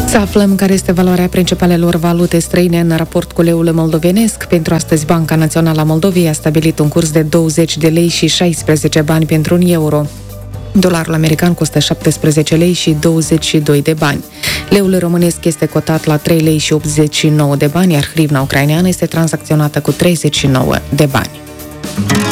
Să aflăm care este valoarea principalelor valute străine în raport cu leul moldovenesc. Pentru astăzi, Banca Națională a Moldovei a stabilit un curs de 20 de lei și 16 bani pentru un euro. Dolarul american costă 17 lei și 22 de bani. Leul românesc este cotat la 3 lei și 89 de bani, iar hrivna ucraineană este tranzacționată cu 39 de bani.